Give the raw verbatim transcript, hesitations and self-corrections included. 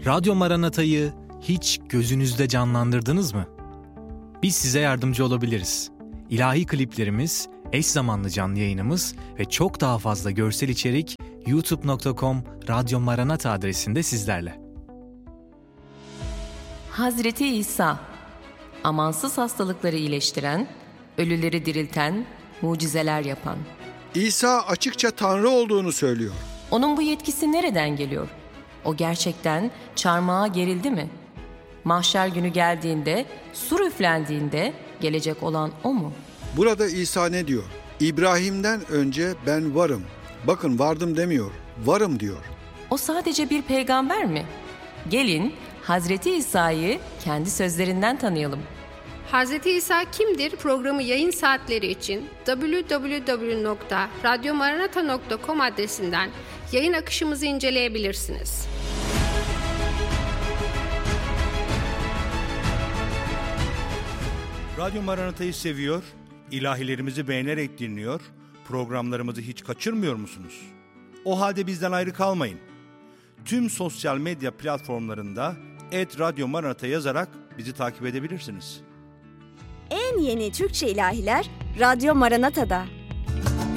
Radyo Maranata'yı hiç gözünüzde canlandırdınız mı? Biz size yardımcı olabiliriz. İlahi kliplerimiz, eş zamanlı canlı yayınımız ve çok daha fazla görsel içerik youtube nokta com Radyo Maranata adresinde sizlerle. Hazreti İsa, amansız hastalıkları iyileştiren, ölüleri dirilten, mucizeler yapan. İsa açıkça Tanrı olduğunu söylüyor. Onun bu yetkisi nereden geliyor? O gerçekten çarmıha gerildi mi? Mahşer günü geldiğinde, sur üflendiğinde gelecek olan o mu? Burada İsa ne diyor? İbrahim'den önce ben varım. Bakın vardım demiyor, varım diyor. O sadece bir peygamber mi? Gelin Hazreti İsa'yı kendi sözlerinden tanıyalım. Hazreti İsa kimdir programı yayın saatleri için double-u double-u double-u nokta radyo maranata nokta com adresinden yayın akışımızı inceleyebilirsiniz. Radyo Maranata'yı seviyor, ilahilerimizi beğenerek dinliyor, programlarımızı hiç kaçırmıyor musunuz? O halde bizden ayrı kalmayın. Tüm sosyal medya platformlarında et Radyo Maranata yazarak bizi takip edebilirsiniz. En yeni Türkçe ilahiler Radyo Maranata'da.